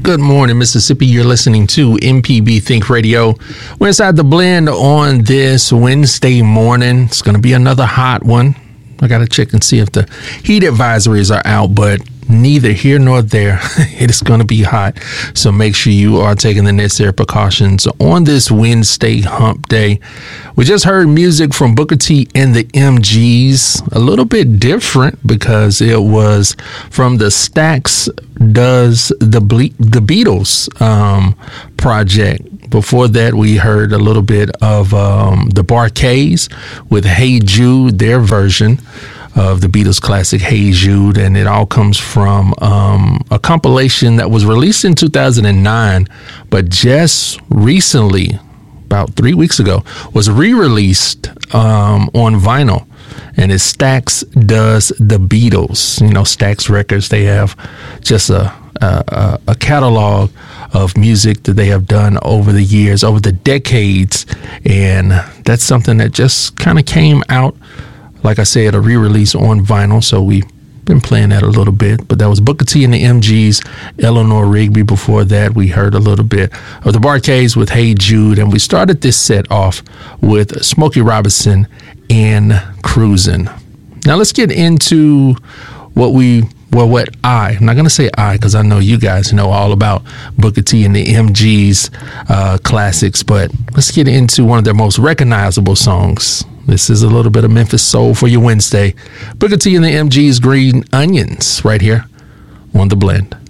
Good morning, Mississippi. You're listening to MPB Think Radio. We're inside the blend on this Wednesday morning. It's going to be another hot one. I got to check and see if the heat advisories are out, but neither here nor there. It is going to be hot. So make sure you are taking the necessary precautions on this Wednesday hump day. We just heard music from Booker T and the MGs, a little bit different because it was from the Stax Does the Beatles project. Before that, we heard a little bit of the Bar-Kays with Hey Jude, their version of the Beatles classic Hey Jude, and it all comes from a compilation that was released in 2009, but just recently, about 3 weeks ago, was re-released on vinyl, and it's Stax Does the Beatles. You know, Stax Records, they have just a catalog of music that they have done over the years, over the decades, and that's something that just kind of came out, like I said, a re-release on vinyl, so we've been playing that a little bit. But that was Booker T and the MGs, Eleanor Rigby. Before that, we heard a little bit of the Bar-Kays with Hey Jude, and we started this set off with Smokey Robinson and Cruisin'. Now let's get into I'm not going to say because I know you guys know all about Booker T and the MGs classics, but let's get into one of their most recognizable songs. This is a little bit of Memphis soul for your Wednesday. Booker T and the MGs, Green Onions, right here on The Blend.